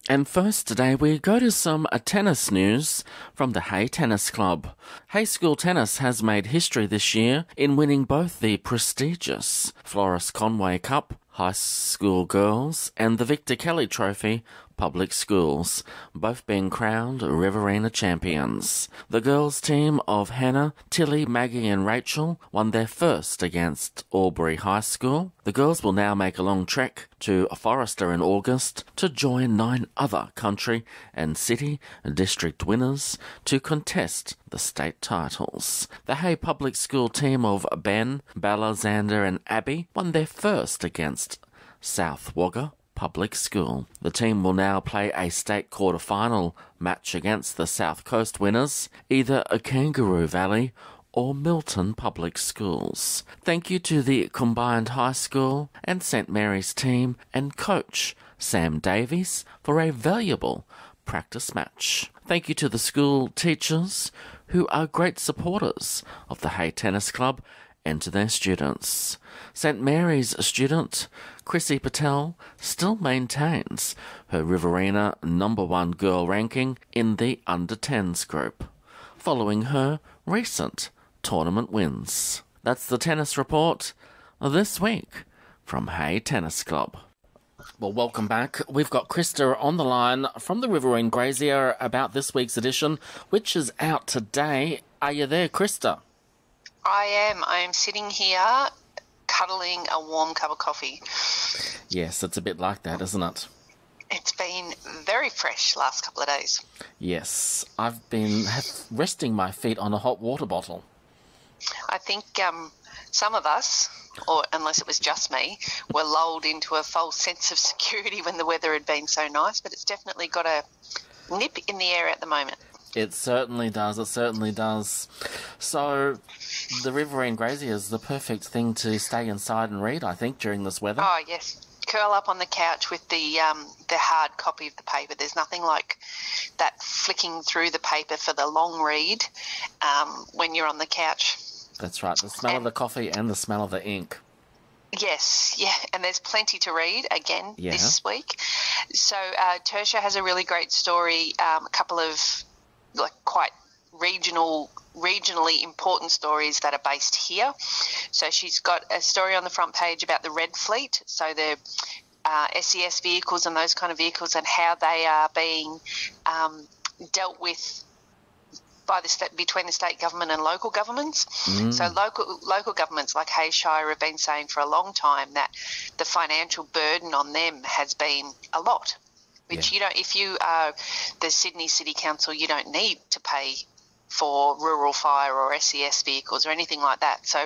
And first today we go to some tennis news from the Hay Tennis Club. Hay School Tennis has made history this year in winning both the prestigious Floris Conway Cup High School Girls and the Victor Kelly Trophy Public Schools, both being crowned Riverina champions. The girls' team of Hannah, Tilly, Maggie and Rachel won their first against Albury High School. The girls will now make a long trek to Forrester in August to join 9 other country and city district winners to contest the state titles. The Hay Public School team of Ben, Bella, Xander and Abby won their first against South Wagga Public School. The team will now play a state quarter-final match against the South Coast winners, either a Kangaroo Valley or Milton Public Schools. Thank you to the combined high school and St Mary's team and coach Sam Davies for a valuable practice match. Thank you to the school teachers who are great supporters of the Hay Tennis Club and to their students. St Mary's student Chrissy Patel still maintains her Riverina #1 girl ranking in the under-10s group, following her recent tournament wins. That's the tennis report this week from Hay Tennis Club. Well, welcome back. We've got Krista on the line from the Riverine Grazier about this week's edition, which is out today. Are you there, Krista? I am. I am sitting here cuddling a warm cup of coffee. Yes, it's a bit like that, isn't it? It's been very fresh last couple of days. Yes, I've been resting my feet on a hot water bottle. I think some of us, or unless it was just me, were lulled into a false sense of security when the weather had been so nice, but it's definitely got a nip in the air at the moment. It certainly does. It certainly does. So the Riverine Grazier is the perfect thing to stay inside and read, I think, during this weather. Oh, yes. Curl up on the couch with the hard copy of the paper. There's nothing like that flicking through the paper for the long read when you're on the couch. That's right. The smell of the coffee and the smell of the ink. Yes, yeah, and there's plenty to read again this week. So Tertia has a really great story, a couple of quite regionally important stories that are based here. So she's got a story on the front page about the Red Fleet, so the SES vehicles and those kind of vehicles and how they are being dealt with by between the state government and local governments. So local governments like Hay Shire have been saying for a long time that the financial burden on them has been a lot, which you don't, if you are the Sydney City Council, you don't need to pay for rural fire or SES vehicles or anything like that. So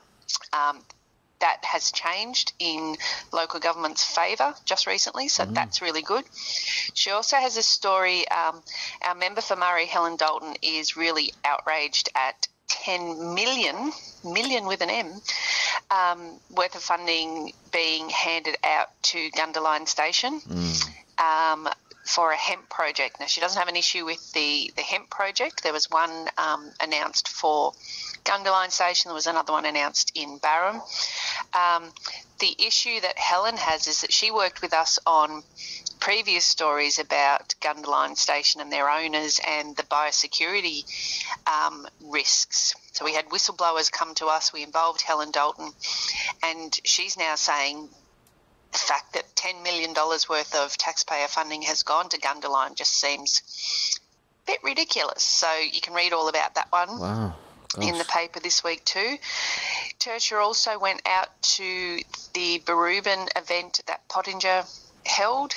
that has changed in local government's favour just recently, so that's really good. She also has a story, our member for Murray, Helen Dalton, is really outraged at 10 million with an M, worth of funding being handed out to Gundaline Station for a hemp project. Now, she doesn't have an issue with the hemp project. There was one announced for Gundaline Station. There was another one announced in Barham. The issue that Helen has is that she worked with us on previous stories about Gundaline Station and their owners and the biosecurity risks. So we had whistleblowers come to us. We involved Helen Dalton, and she's now saying the fact that $10 million worth of taxpayer funding has gone to Gundaline just seems a bit ridiculous. So you can read all about that one. Wow. Gosh. In the paper this week too. Tertia also went out to the Berubin event that Pottinger held,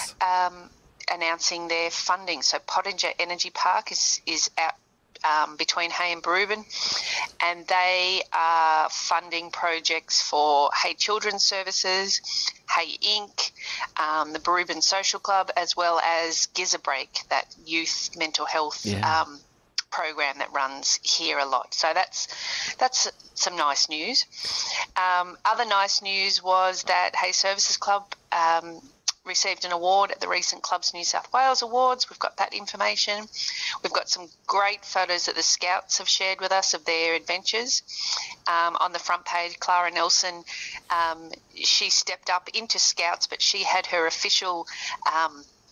announcing their funding. So Pottinger Energy Park is out between Hay and Berubin, and they are funding projects for Hay Children's Services, Hay Inc., the Berubin Social Club, as well as Giza Break, that youth mental health program that runs here a lot. So that's some nice news. Other nice news was that Hay Services Club received an award at the recent Clubs New South Wales Awards. We've got that information. We've got some great photos that the Scouts have shared with us of their adventures. On the front page, Clara Nelson, she stepped up into Scouts, but she had her official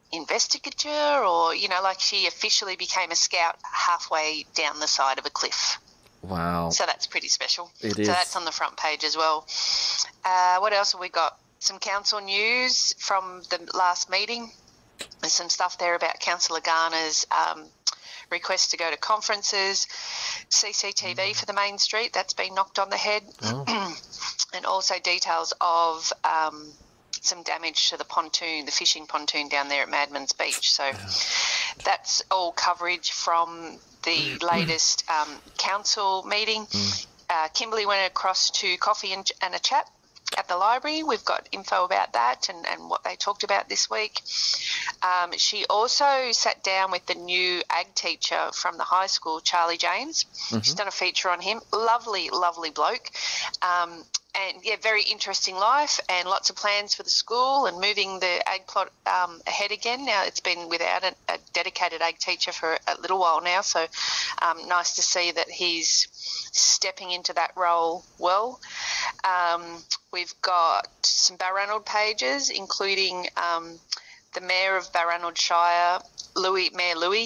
investigator, or, like she officially became a scout halfway down the side of a cliff. Wow. So that's pretty special. It is. So that's on the front page as well. What else have we got? Some council news from the last meeting. There's some stuff there about Councillor Garner's request to go to conferences, CCTV for the main street, that's been knocked on the head, and also details of some damage to the pontoon, the fishing pontoon down there at Madman's Beach. So that's all coverage from the latest council meeting. Kimberly went across to coffee and a chat at the library. We've got info about that and what they talked about this week. She also sat down with the new ag teacher from the high school, Charlie James. She's done a feature on him. Lovely, lovely bloke. And, very interesting life and lots of plans for the school and moving the ag plot ahead again. Now, it's been without a dedicated ag teacher for a little while now, so nice to see that he's stepping into that role well. We've got some Balranald pages, including the Mayor of Balranald Shire, Mayor Louis.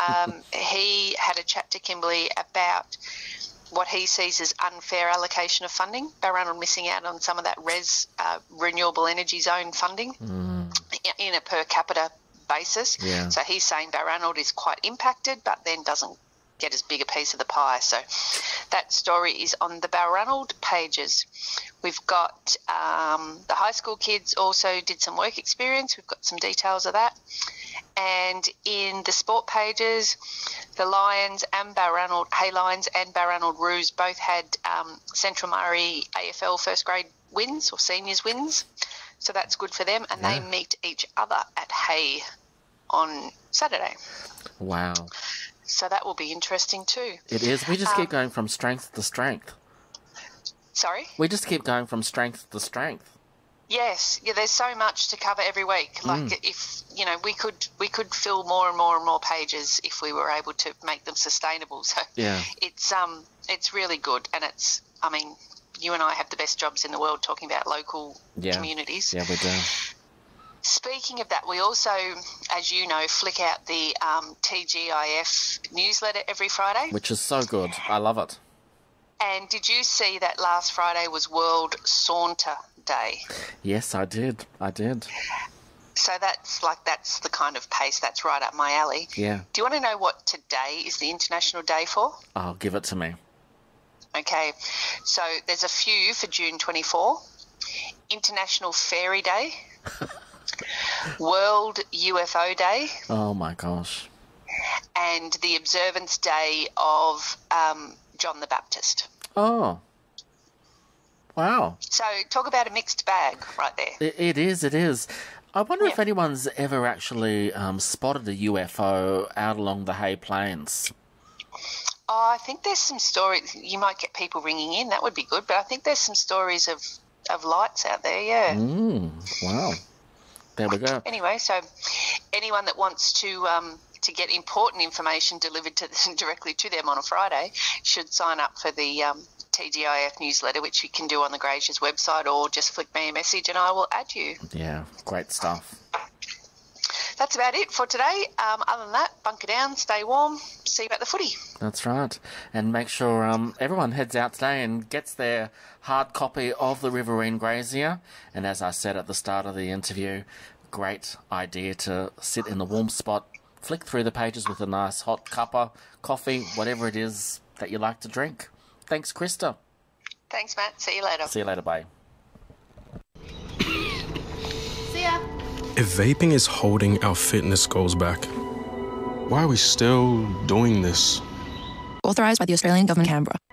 He had a chat to Kimberly about what he sees as unfair allocation of funding. Balranald missing out on some of that renewable energy zone funding in a per capita basis. Yeah. So he's saying Balranald is quite impacted, but then doesn't get as big a piece of the pie. So that story is on the Balranald pages. We've got the high school kids also did some work experience. We've got some details of that. And in the sport pages, the Lions and Balranald, Hay Lions and Balranald Roos both had Central Murray AFL first grade wins or seniors wins. So that's good for them. And they meet each other at Hay on Saturday. Wow. So that will be interesting too. It is. We just keep going from strength to strength. Sorry? We just keep going from strength to strength. Yes. Yeah, there's so much to cover every week. Like if, we could fill more and more and more pages if we were able to make them sustainable. So it's really good. And you and I have the best jobs in the world talking about local communities. Yeah, we do. Speaking of that, we also, as you know, flick out the TGIF newsletter every Friday. Which is so good. I love it. And did you see that last Friday was World Saunter Day? Yes, I did. So that's the kind of pace that's right up my alley. Yeah. Do you want to know what today is the International Day for? Oh, give it to me. Okay. So there's a few for June 24. International Fairy Day. World UFO Day. Oh, my gosh. And the observance day of John the Baptist. Oh. Wow. So talk about a mixed bag right there. It is. I wonder if anyone's ever actually spotted a UFO out along the Hay Plains. Oh, I think there's some stories. You might get people ringing in. That would be good. But I think there's some stories of lights out there, yeah. Wow. There we go. Anyway, so anyone that wants to get important information delivered directly to them on a Friday should sign up for the TGIF newsletter, which you can do on the Grazier's website, or just flick me a message and I will add you. Yeah, great stuff. That's about it for today. Other than that, bunker down, stay warm, see you at the footy. That's right. And make sure everyone heads out today and gets their hard copy of the Riverine Grazier. And as I said at the start of the interview, great idea to sit in the warm spot, flick through the pages with a nice hot cuppa, coffee, whatever it is that you like to drink. Thanks, Krista. Thanks, Matt. See you later. See you later, bye. See ya. If vaping is holding our fitness goals back, why are we still doing this? Authorised by the Australian Government, Canberra.